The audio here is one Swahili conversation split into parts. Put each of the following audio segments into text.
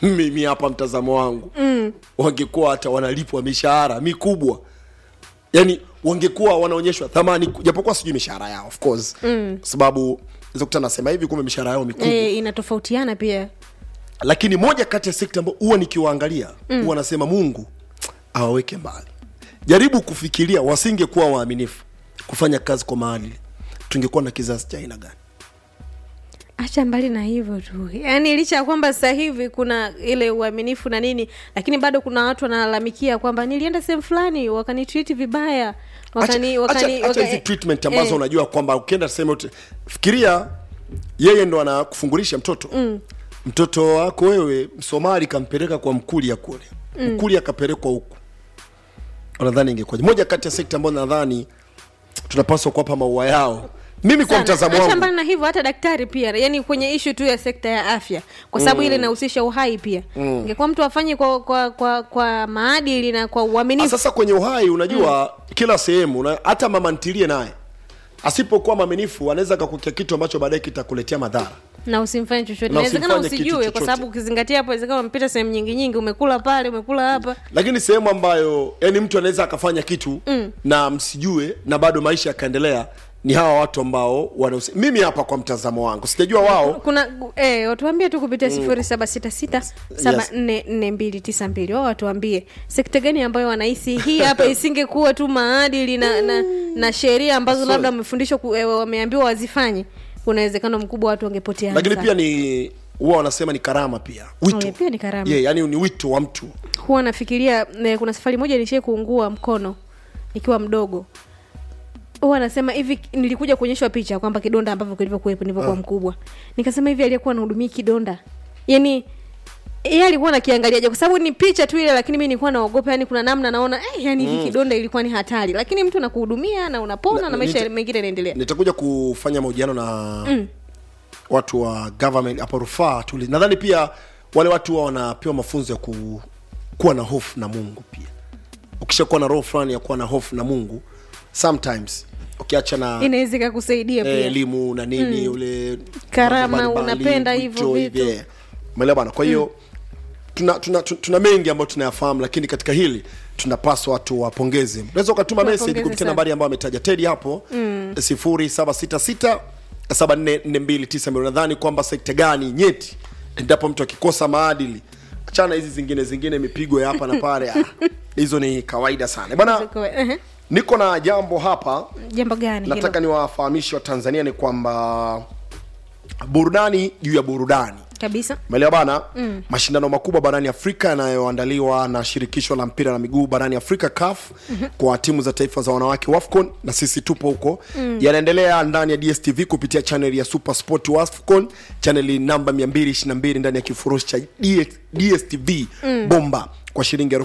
mimi hapa mtazamo wangu wangekuwa hata wanalipwa mishahara mikubwa, yani wangekuwa wanaonyeshwa thamani, japokuwa sijui mishahara yao of course sababu hizo kutana nasema hivi kumbe mishahara yao mikubwa inatofautiana pia, lakini moja kati ya sekta ambayo huwa nikiwaangalia huwa nasema Mungu awaweke mbali. Jaribu kufikiria wasingekuwa waaminifu kufanya kazi kwa maadili, tungekuwa na kizazi cha aina gani? Acha mbali na hivyo tu. Yaani licha ya kwamba sasa hivi kuna ile uaminifu na nini, lakini bado kuna watu wanalalamikia kwamba nilienda sehemu fulani wakanitreat vibaya. Acha hizi treatment ambazo unajua kwamba ukienda sehemu fikiria yeye ndo anakufungulisha mtoto. Mtoto wako wewe Msomali kampeleka kwa Mkulia kule. Mkulia kapelekwa huku. Unadhani ingekwaje? Moja kati ya sekta ambazo nadhani tunapaswa kuwapa maua yao. Mimi kwa mtazamo wangu. Acha na hivyo hata daktari pia, yani kwenye issue tu ya sekta ya afya, kwa sababu ile inahusisha uhai pia. Ingekuwa mtu afanye kwa maadili na kwa uaminifu. Sasa kwenye uhai unajua kila sehemu, hata mama ntilie naye asipokuwa mwaminifu anaweza kukukia kitu ambacho baadaye kitakuletea madhara. Na usimfanye chochote. Inawezekana usijue kwa sababu ukizingatia hapo inawezekana umpita sehemu nyingi, umekula pale, umekula hapa. Lakini sehemu ambayo yani mtu anaweza akafanya kitu na msijue na bado maisha yakaendelea, ni hawa watu ambao mimi hapa kwa mtazamo wangu sijajua wao. Kuna watuambie tu kupitia 0766744292. Wao watuambie sekta gani ambayo wanahisi hii hapa isingekuwa tu maadili na sheria ambazo labda wamefundishwa wameambiwa wazifanye, kuna uwezekano mkubwa watu wangepotea. Lakini pia ni huwa wanasema ni karama pia. Wito. Pia ni karama. Yani ni wito wa mtu. Huwa nafikiria kuna safari moja nilishie kuungua mkono nikiwa mdogo. Huwa anasema hivi, nilikuja kuonyeshwa picha kwamba kidonda ambavyo kilivyokuwepo nilipokuwa mkubwa. Nikasema hivi aliyekuwa anahudumia kidonda, yani yeye alikuwa anakiangaliaje? Kwa sababu ni picha tu ile, lakini mimi nilikuwa naogopa, yani kuna namna naona yani hiki kidonda ilikuwa ni hatari, lakini mtu anakuhudumia na unapona na maisha mengine yanaendelea. Nitakuja kufanya mahojiano na watu wa government hapo rufaa tu. Nadhani pia wale watu wanapewa mafunzo ya kuwa na hofu na Mungu pia. Ukishakuwa na roho fulani ya kuwa na hofu na Mungu, sometimes ukiacha na inaweza kukusaidia pia elimu na nini ule karama unapenda hivyo vitu. Umeelewa bana? Kwa hiyo tuna mengi ambayo tunayafahamu, lakini katika hili tunapaswa watu wapongeze. Unaweza ukatuma message kupitia nambari ambayo ametaja Teddy hapo 0766744292. Nadhani kwamba sekta gani nyeti endapo mtu akikosa maadili, achana hizi zingine mipigo ya hapa na pale, hizo ni kawaida sana bana. Niko na jambo hapa. Jambo gani hilo? Nataka niwafahamishe wa Tanzania ni kwamba burudani juu ya burudani kabisa. Umeelewa bana? Mashindano makubwa barani Afrika yanayoandaliwa na shirikisho la mpira na miguu barani Afrika CAF kwa timu za taifa za wanawake WAFCON, na sisi tupo huko. Yanaendelea ndani ya DStv kupitia channel ya Super Sport WAFCON, channel namba 222 ndani ya kifurushi cha DStv bomba kwa shilingi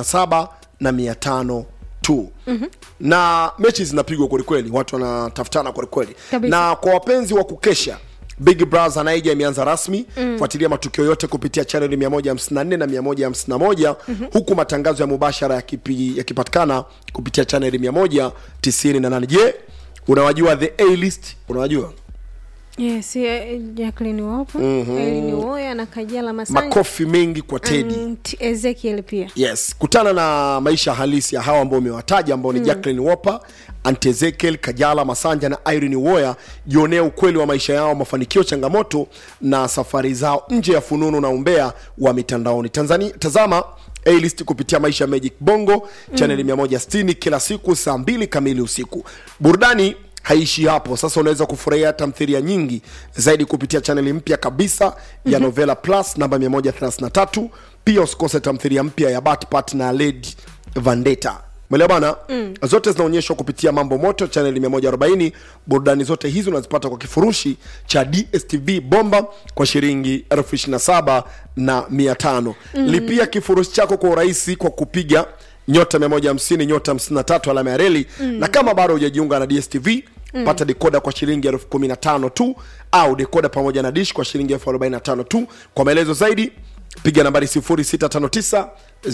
27,500 tu. Na mechi zinapigwa kweli kweli, watu wanatafutana kweli kweli. Na kwa wapenzi wa kukesha, Big Brother Naija imeanza rasmi. Fuatilia matukio yote kupitia channel 154 na 151, huku matangazo ya mubashara yakipatikana kupitia channel 198. Je, unawajua the A-list? Unawajua? Yes, Jacqueline Wopa, Elini Woya na Kajala Masanja. Makofi mengi kwa Teddy. Ezekiel pia. Yes, kutana na maisha halisi ya hawa ambao umewataja ambao ni Jacqueline Wopa, Aunt Ezekiel, Kajala Masanja na Irene Woya. Jionea ukweli wa maisha yao, mafanikio, changamoto na safari zao nje ya fununu na umbea wa mitandaoni. Tanzania, tazama A-list kupitia Maisha Magic Bongo channel 160 kila siku saa 2 kamili usiku. Burudani haishi hapo. Sasa unaweza kufurahia tamthilia nyingi zaidi kupitia channel mpya kabisa ya Novela Plus namba 133. Pia usikose tamthilia mpya ya Batpat na Lady Vendetta. Umeelewa bana? Zote zinaonyeshwa kupitia Mambo Moto channel 140. Burudani zote hizo unazipata kwa kifurushi cha DStv bomba kwa shilingi 27,500. Lipia kifurushi chako kwa urahisi kwa kupiga nyota 150 nyota 53 alama ya reli. Na kama bado hujajiunga na DStv, pata decoder kwa shilingi 15,000 tu, au decoder pamoja na dish kwa shilingi 45,000 tu. Kwa maelezo zaidi piga nambari 0659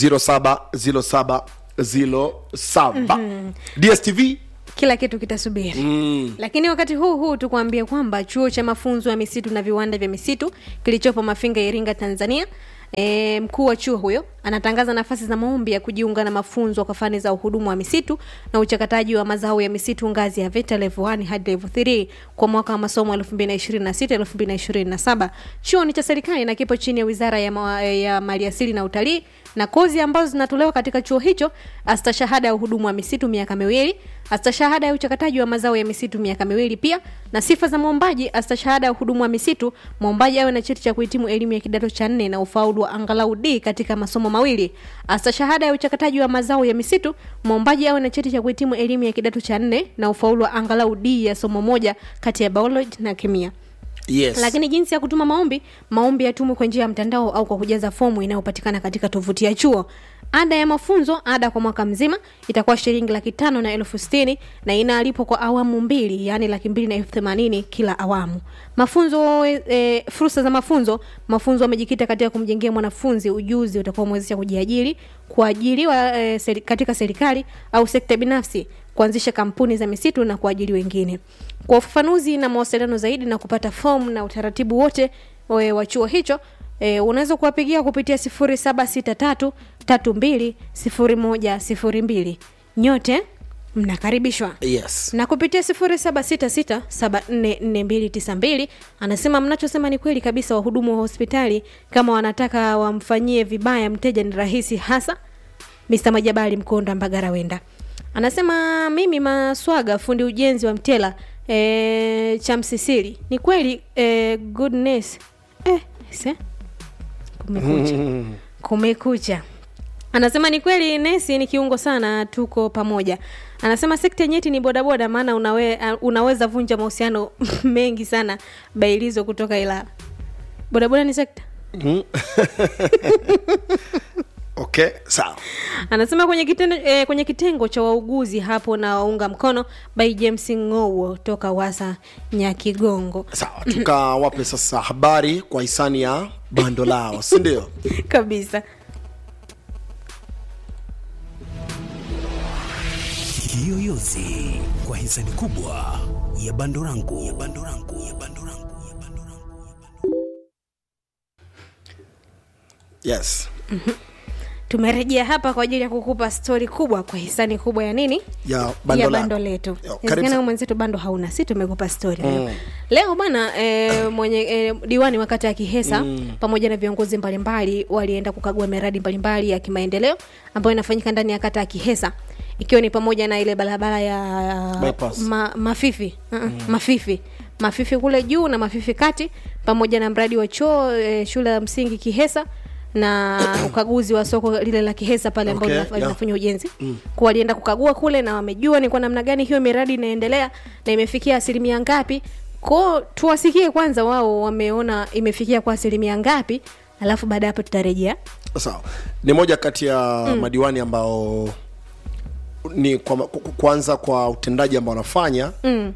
070707. DStv kila kitu kitasubiri. Lakini wakati huu tukwambie kwamba chuo cha mafunzo ya misitu na viwanda vya misitu kilichopo Mafinga, Iringa, Tanzania mkuu wa chuo huyo anatangaza nafasi za maombi ya kujiunga na mafunzo kwa fani za uhudumu wa misitu na uchakataji wa mazao ya misitu ngazi ya VETA level 1 hadi level 3 kwa mwaka wa masomo 2026-2027. Chuo ni cha serikali na kipo chini ya Wizara ya Maliasili na Utalii, na kozi ambazo zinatolewa katika chuo hicho: astashahada ya uhudumu wa misitu miaka 2, astashahada ya uchakataji wa mazao ya misitu miaka 2 pia. Na sifa za mwombaji: astashahada ya uhudumu wa misitu, mwombaji awe na cheti cha kuhitimu elimu ya kidato cha 4 na ufaulu wa angalau D katika masomo mawili. Astashahada ya uchakataji wa mazao ya misitu, mwombaji awe na cheti cha kuhitimu elimu ya kidato cha 4 na ufaulu wa angalau D ya somo moja kati ya biology na kemia. Yes. Lakini jinsi ya kutuma maombi yatumwe kwa njia ya mtandao au kwa kujaza fomu inayopatikana katika tovuti ya chuo. Ada ya mafunzo, ada kwa mwaka mzima itakuwa shilingi 560,000 na inalipwa kwa awamu 2, yani 280,000 kila awamu. Mafunzo, fursa za mafunzo yamejikita katika kumjengea mwanafunzi ujuzi utakaomwezesha kujiajiri, kuajiriwa katika serikali au sekta binafsi, kuanzisha kampuni za misitu na kuajiri wengine. Kwa ufafanuzi na mawasiliano zaidi na kupata fomu na utaratibu wote wa chuo hicho, unaweza kuwapigia kupitia 0763320102. Nyote mnakaribishwa. Yes. Na kupitia 0766744292. Anasema mnachosema ni kweli kabisa, wahudumu wa hospitali kama wanataka wamfanyie vibaya mteja ni rahisi, hasa Mr. Majabali Mkonda Mbagara Wenda. Anasema mimi Maswaga, fundi ujenzi wa Mtela cha Msisili. Ni kweli goodness. Kumekucha. Anasema ni kweli Nesi ni kiungo sana, tuko pamoja. Anasema sekta nyeti ni bodaboda, maana unaweza vunja mahusiano mengi sana. Bailizo kutoka Ilala. Bodaboda ni sekta? Okay, sawa. Anasema kwenye kitengo cha wauguzi hapo na waunga mkono by James Ngowo toka Wasa Nyakigongo. Sawa, tukawape sasa habari kwa hisani ya bando lao, si ndio? Kabisa. Kiyoyozi kwa hisani kubwa ya bando rangu. Yes. Tumerejea hapa kwa ajili ya kukupa story kubwa kwa hisani kubwa ya nini? Ya bando letu. Inawezekana mwenzetu bando hauna, si tumekupa story leo. Leo bana mwenye diwani wakati ya Kihesa pamoja na viongozi mbalimbali walienda kukagua miradi mbalimbali ya kimaendeleo ambayo inafanyika ndani ya kata ya Kihesa, ikiwa ni pamoja na ile barabara ya Mafifi kule juu na Mafifi kati, pamoja na mradi wa choo shule ya msingi Kihesa, na ukaguzi wa soko lile la Kihesa pale ambao linafanya ujenzi. Kwa walienda kukagua kule na wamejua ni kwa namna gani hiyo miradi inaendelea na imefikia asilimia ngapi. Kwa tuwasikie kwanza wao wameona imefikia kwa asilimia ngapi, alafu baada hapo tutarejea. Sawa. Ni moja kati ya madiwani ambao ni kwanza kwa utendaji ambao wanafanya,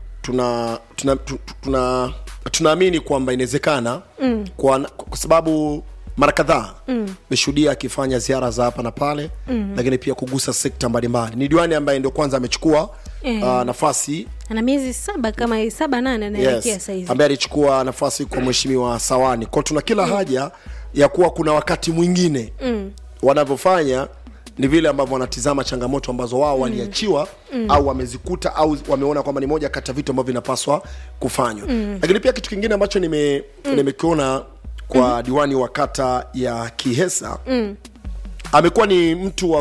tunaamini kwamba inawezekana kwa sababu mara kadhaa nimeshuhudia akifanya ziara za hapa na pale, lakini pia kugusa sekta mbalimbali. Ni diwani ambaye ndio kwanza amechukua nafasi, ana miezi 7 kama 7-8 naelekea sasa hivi, ambaye alichukua nafasi kwa mheshimiwa Sawani. Kwa tuna kila haja ya kuwa kuna wakati mwingine wanavyofanya ni vile ambavyo wanatizama changamoto ambazo wao waliachiwa au wamezikuta au wameona kwamba ni moja kati ya vitu ambavyo vinapaswa kufanywa. Lakini pia kitu kingine ambacho nimekiona kwa diwani wa kata ya Kihesa, amekuwa ni mtu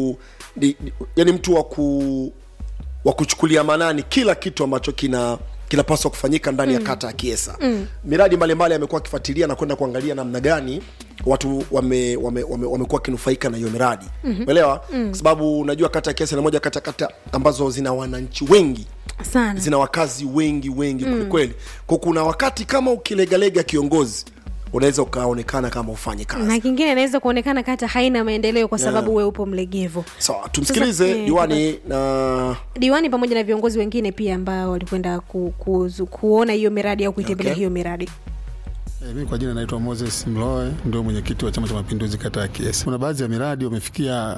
wa kuchukulia manani kila kitu ambacho kinapaswa kufanyika ndani ya kata ya Kihesa. Miradi mbalimbali amekuwa akifuatilia na kwenda kuangalia namna gani watu wamekuwa kinufaika na hiyo miradi. Umeelewa? Kwa sababu unajua kata ya Kihesa ni moja kata ambazo zina wananchi wengi sana, zina wakazi wengi kweli. Kwa kuna wakati kama ukilegalega kiongozi unaweza ukaonekana kama ufanye kazi, na kingine inaweza kuonekana kata haina maendeleo kwa sababu wewe upo mlegevu. Sawa, tumsikilize diwani pamoja na viongozi wengine pia ambao walikwenda kuona hiyo miradi au kuitembelea hiyo miradi. Mimi kwa jina naitwa Moses Mloe, ndio mwenyekiti wa Chama cha Mapinduzi kata ya Kiesa. Kuna baadhi ya miradi wamefikia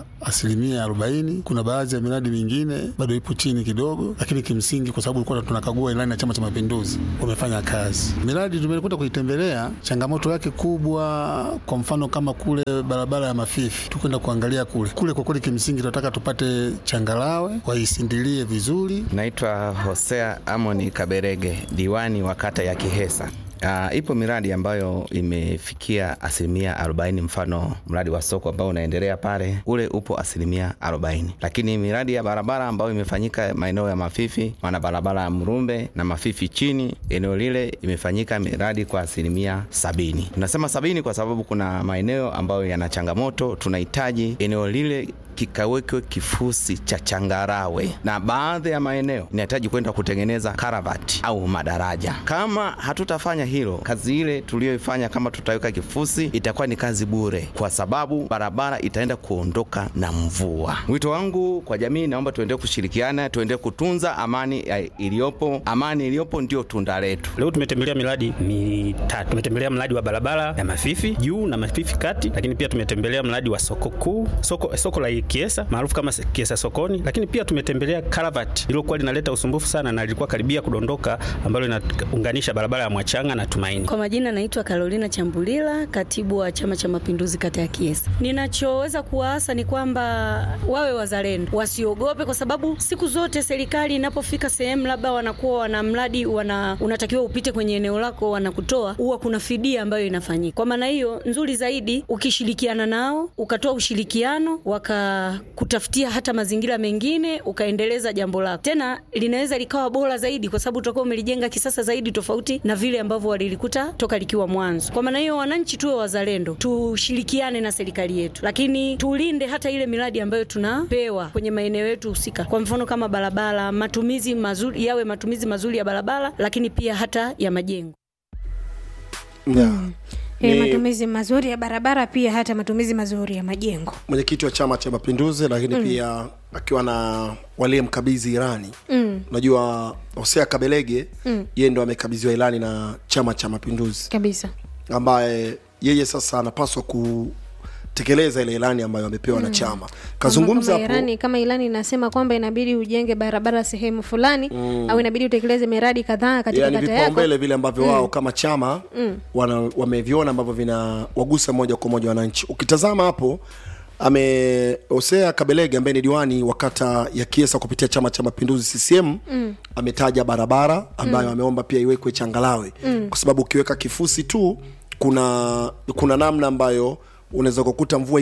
40%, kuna baadhi ya miradi mingine bado ipo chini kidogo, lakini kimsingi kwa sababu tulikuwa tunakagua ilani ya Chama cha Mapinduzi wamefanya kazi. Miradi tumekwenda kuitembelea, changamoto yake kubwa kwa mfano kama kule barabara ya Mafifi, tukwenda kuangalia kule kwa kweli kimsingi tunataka tupate changalawe waisindilie vizuri. Naitwa Hosea Amoni Kaberege, diwani wa kata ya Kiesa. Ipo miradi ambayo imefikia 40%, mfano mradi wa soko ambao unaendelea pale, ule upo 40%. Lakini miradi ya barabara ambayo imefanyika maeneo ya Mafifi, wana barabara ya Mrumbe na Mafifi chini, eneo lile imefanyika miradi kwa 70%. Tunasema 70 kwa sababu kuna maeneo ambayo yana changamoto, tunahitaji eneo lile kikawekwe kifusi cha changarawe, na baadhi ya maeneo inahitaji kwenda kutengeneza karavati au madaraja. Kama hatutafanya hilo, kazi ile tuliyoifanya kama tutaweka kifusi itakuwa ni kazi bure, kwa sababu barabara itaenda kuondoka na mvua. Wito wangu kwa jamii, naomba tuendelee kushirikiana, tuendelee kutunza amani iliyopo. Amani iliyopo ndio tunda letu. Leo tumetembelea miradi mitatu. Tumetembelea mradi wa barabara ya Mafifi juu na Mafifi kati, lakini pia tumetembelea mradi wa soko kuu, soko la Kiesa maarufu kama Kiesa sokoni, lakini pia tumetembelea karavati iliyokuwa linaleta usumbufu sana na ilikuwa karibia kudondoka, ambalo linaunganisha barabara ya Mwachanga na Tumaini. Kwa majina naitwa Carolina Chambulila, katibu wa Chama cha Mapinduzi kata ya Kiesa. Ninachoweza kuwaasa ni kwamba wawe wazalendo, wasiogope, kwa sababu siku zote serikali inapofika sehemu labda wanakuwa wana mradi unatakiwa upite kwenye eneo lako, wanakutoa, huwa kuna fidia ambayo inafanyika. Kwa maana hiyo nzuri zaidi ukishirikiana nao, ukatoa ushirikiano, kutafutia hata mazingira mengine, ukaendeleza jambo lako. Tena linaweza likawa bora zaidi kwa sababu utakuwa umelijenga kisasa zaidi, tofauti na vile ambavyo walilikuta toka likiwa mwanzo. Kwa maana hiyo wananchi tuwe wazalendo, tushirikiane na serikali yetu, lakini tulinde hata ile miradi ambayo tunapewa kwenye maeneo yetu husika. Kwa mfano kama barabara, matumizi mazuri ya barabara, lakini pia hata ya majengo. Matumizi mazuri ya barabara, pia hata matumizi mazuri ya majengo. Mwenyekiti wa Chama cha Mapinduzi, lakini pia akiwa na wale mkabidhi Irani. Unajua Hosea Kabelege yeye ndo amekabidhiwa Irani na Chama cha Mapinduzi kabisa, ambaye yeye sasa anapaswa kutekeleza ile ilani ambayo amepewa na chama. Kazungumza hapo Irani, kama ilani inasema kwamba inabidi ujenge barabara sehemu fulani au inabidi utekeleze miradi kadhaa katika kata yako, vipaumbele vile ambavyo wao kama chama wameviona ambavyo vina wagusa moja kwa moja wananchi. Ukitazama hapo Hosea Kabelege ambaye ni diwani wa kata ya Kiesa kupitia Chama cha Mapinduzi CCM, ametaja barabara ambayo ameomba pia iwekwe changalawe, kwa sababu ukiweka kifusi tu kuna namna ambayo unaweza kukuta mvua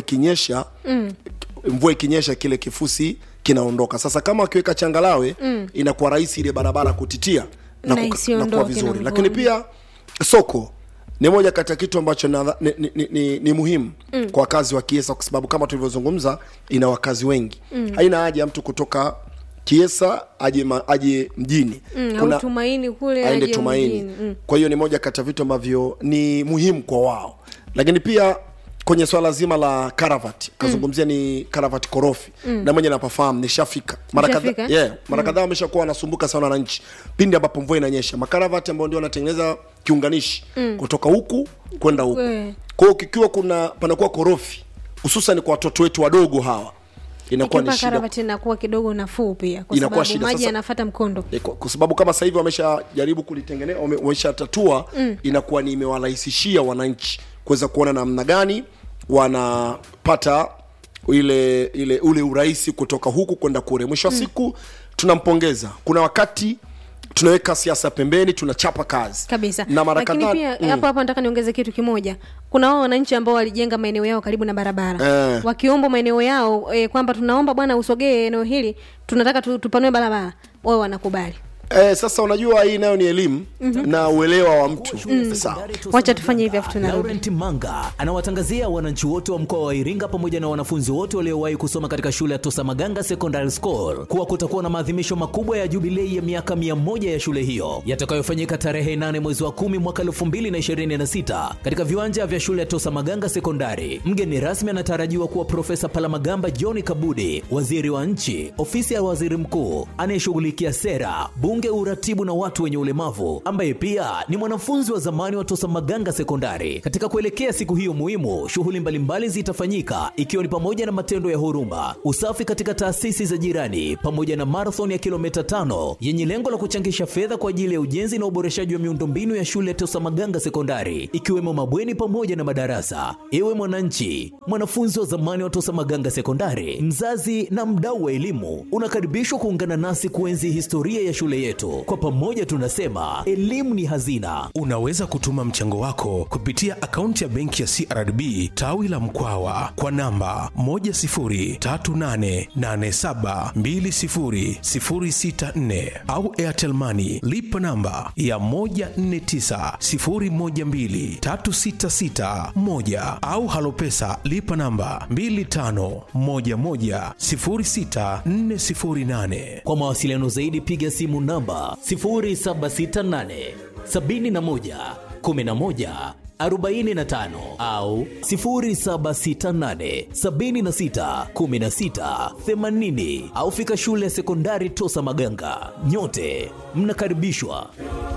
ikinyesha kile kifusi kinaondoka. Sasa kama wakiweka changalawe inakuwa rahisi ile barabara kutitia na kuwa vizuri. Lakini pia soko ni moja kati ya kitu ambacho ni muhimu kwa wakazi wa Kiesa, kwa sababu kama tulivyozungumza ina wakazi wengi. Haina haja ya mtu kutoka Kiesa aje mjini, kuna Tumaini kule aje Tumaini. Kwa hiyo ni moja kati ya vitu ambavyo ni muhimu kwa wao. Lakini pia kwenye swala zima la karavati kazungumzia ni karavati korofi, na mwenye napafahamu nishafika mara kadhaa wameshakuwa wanasumbuka sana na nchi pindi ambapo mvua inanyesha. Makaravati ambao ndio wanatengeneza kiunganishi kutoka huku kwenda huku. Kwa hiyo kikiwa panakuwa korofi, hususan kwa watoto wetu wadogo hawa, inakuwa ni shida. Karavati inakuwa kidogo nafuu pia, kwa sababu maji yanafuata mkondo. Kwa sababu kama sasa hivi wameshajaribu kulitengeneza, wameshatatua, inakuwa ni imewarahisishia wananchi kuweza kuona namna gani wanapata ule urahisi kutoka huku kwenda kule. Mwisho wa siku tunampongeza. Kuna wakati tunaweka siasa pembeni, tunachapa kazi kabisa. Na lakini pia hapo nataka niongeze kitu kimoja. Kuna wao wananchi ambao walijenga maeneo yao karibu na barabara, wakiomba maeneo yao kwamba tunaomba bwana usogee eneo hili, tunataka tupanue barabara, wao wanakubali. Sasa unajua hii nayo ni elimu na uelewa wa mtu. Sawa, wacha tufanye hivi afu tunarudi. Laurent Manga anawatangazia wananchi wote wa mkoa wa Iringa pamoja na wanafunzi wote waliowahi kusoma katika shule ya Tosamaganga Secondary School kuwa kutakuwa na maadhimisho makubwa ya jubilei ya miaka 100 ya shule hiyo yatakayofanyika tarehe 8 mwezi wa 10 mwaka 2026 katika viwanja vya shule ya Tosamaganga Secondary. Mgeni rasmi anatarajiwa kuwa Profesa Palamagamba John Kabudi, waziri wa nchi, ofisi ya waziri mkuu anayeshughulikia sera, mbunge uratibu na watu wenye ulemavu ambaye pia ni mwanafunzi wa zamani wa Tosa Maganga Sekondari. Katika kuelekea siku hiyo muhimu, shughuli mbalimbali zitafanyika ikiwa ni pamoja na matendo ya huruma, usafi katika taasisi za jirani, pamoja na marathon ya kilomita 5 yenye lengo la kuchangisha fedha kwa ajili ya ujenzi na uboreshaji wa miundombinu ya shule ya Tosa Maganga Sekondari, ikiwemo mabweni pamoja na madarasa. Ewe mwananchi, mwanafunzi wa zamani wa Tosa Maganga Sekondari, mzazi na mdau wa elimu, unakaribishwa kuungana nasi kuenzi historia ya shule yetu. Kwa pamoja tunasema elimu ni hazina. Unaweza kutuma mchango wako kupitia akaunti ya benki ya CRDB tawi la Mkwawa kwa namba 10388720064 au Airtel Money lipa namba ya 1490123661 au Halopesa lipa namba 25110648. Kwa mawasiliano zaidi piga simu namba 0768 71 11 45 au 0768 76 16 80 au fika shule ya sekondari Tosa Maganga. Nyote mnakaribishwa.